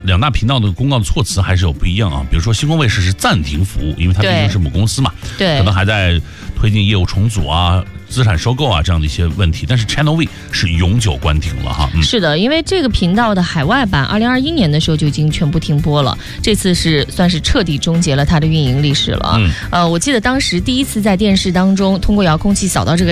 两大频道的公告的措辞还是有不一样啊。比如说星空卫视是暂停服务，因为它毕竟是母公司嘛， 对， 可能还在推进业务重组啊、资产收购啊这样的一些问题。但是 Channel V 是永久关停了哈。 是的，因为这个频道的海外版2021年的时候就已经全部停播了，这次是算是彻底终结了它的运营历史了。我记得当时第一次在电视当中通过遥控器扫到这个